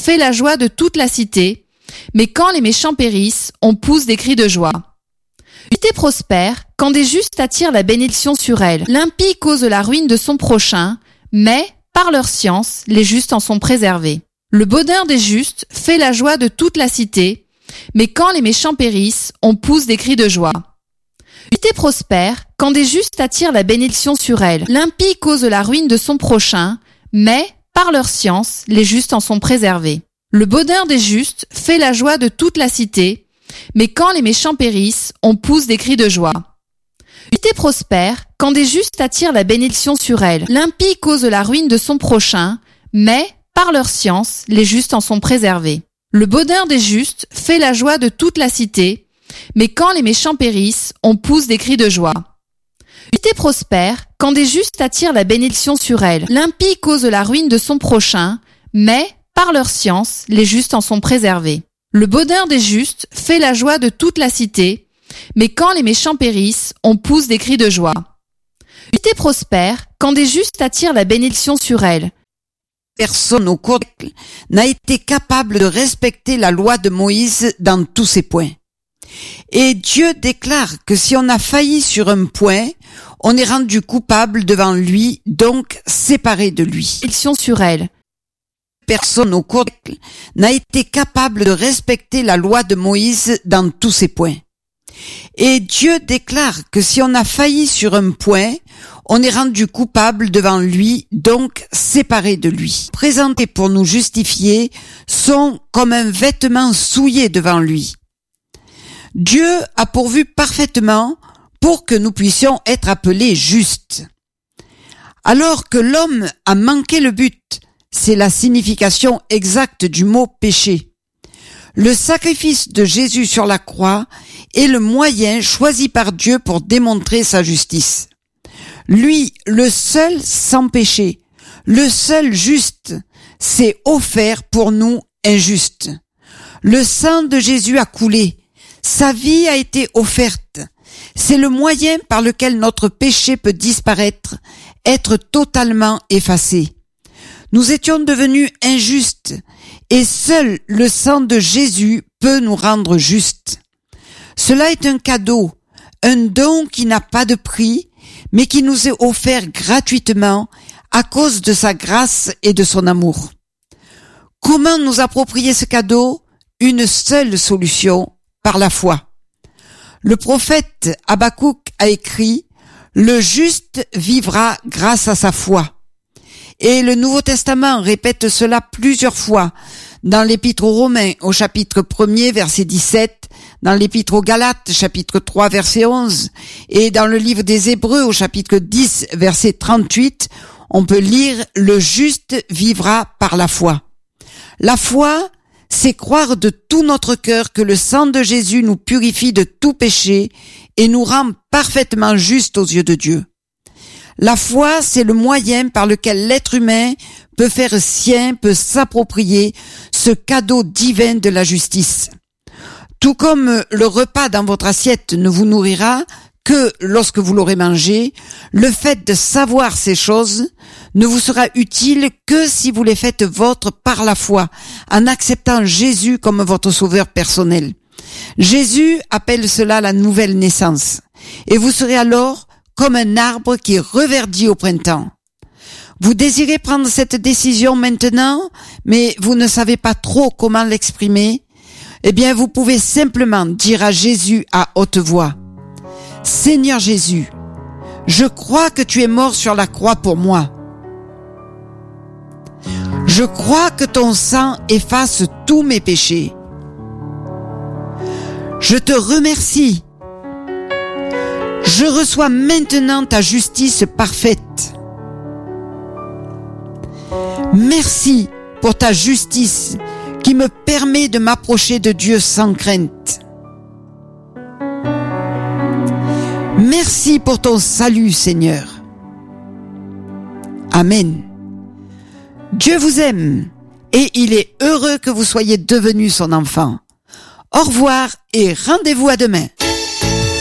fait la joie de toute la cité, mais quand les méchants périssent, on pousse des cris de joie. Une cité prospère quand des justes attirent la bénédiction sur elle. L'impie cause la ruine de son prochain, mais, par leur science, les justes en sont préservés. Le bonheur des justes fait la joie de toute la cité, mais quand les méchants périssent, on pousse des cris de joie. Une cité prospère quand des justes attirent la bénédiction sur elle. L'impie cause la ruine de son prochain, mais, par leur science, les justes en sont préservés. Le bonheur des justes fait la joie de toute la cité, mais quand les méchants périssent, on pousse des cris de joie. Une cité prospère quand des justes attirent la bénédiction sur elle. L'impie cause la ruine de son prochain, mais, par leur science, les justes en sont préservés. Le bonheur des justes fait la joie de toute la cité, mais quand les méchants périssent, on pousse des cris de joie. Une cité prospère quand des justes attirent la bénédiction sur elle. L'impie cause la ruine de son prochain, mais, par leur science, les justes en sont préservés. Le bonheur des justes fait la joie de toute la cité, mais quand les méchants périssent, on pousse des cris de joie. Une cité prospère quand des justes attirent la bénédiction sur elle. Personne au cours n'a été capable de respecter la loi de Moïse dans tous ses points. Et Dieu déclare que si on a failli sur un point, on est rendu coupable devant lui, donc séparé de lui. Sur elle. Personne au cours n'a été capable de respecter la loi de Moïse dans tous ses points. Et Dieu déclare que si on a failli sur un point, on est rendu coupable devant lui, donc séparé de lui. Présentés pour nous justifier sont comme un vêtement souillé devant lui. Dieu a pourvu parfaitement pour que nous puissions être appelés justes. Alors que l'homme a manqué le but, c'est la signification exacte du mot péché. Le sacrifice de Jésus sur la croix est le moyen choisi par Dieu pour démontrer sa justice. Lui, le seul sans péché, le seul juste, s'est offert pour nous injustes. Le sang de Jésus a coulé, sa vie a été offerte. C'est le moyen par lequel notre péché peut disparaître, être totalement effacé. Nous étions devenus injustes et seul le sang de Jésus peut nous rendre justes. Cela est un cadeau, un don qui n'a pas de prix, mais qui nous est offert gratuitement à cause de sa grâce et de son amour. Comment nous approprier ce cadeau? Une seule solution, par la foi. Le prophète Habakkuk a écrit « Le juste vivra grâce à sa foi ». Et le Nouveau Testament répète cela plusieurs fois dans l'Épître aux Romains au chapitre 1er verset 17, dans l'Épître aux Galates chapitre 3 verset 11 et dans le livre des Hébreux au chapitre 10 verset 38, on peut lire « Le juste vivra par la foi ». La foi, c'est croire de tout notre cœur que le sang de Jésus nous purifie de tout péché et nous rend parfaitement justes aux yeux de Dieu. La foi, c'est le moyen par lequel l'être humain peut faire sien, peut s'approprier ce cadeau divin de la justice. Tout comme le repas dans votre assiette ne vous nourrira que lorsque vous l'aurez mangé, le fait de savoir ces choses ne vous sera utile que si vous les faites vôtres par la foi, en acceptant Jésus comme votre sauveur personnel. Jésus appelle cela la nouvelle naissance. Et vous serez alors comme un arbre qui reverdit au printemps. Vous désirez prendre cette décision maintenant, mais vous ne savez pas trop comment l'exprimer. Eh bien, vous pouvez simplement dire à Jésus à haute voix, « Seigneur Jésus, je crois que tu es mort sur la croix pour moi. Je crois que ton sang efface tous mes péchés. Je te remercie. Je reçois maintenant ta justice parfaite. Merci pour ta justice qui me permet de m'approcher de Dieu sans crainte. Merci pour ton salut, Seigneur. Amen. Dieu vous aime et il est heureux que vous soyez devenus son enfant. Au revoir et rendez-vous à demain.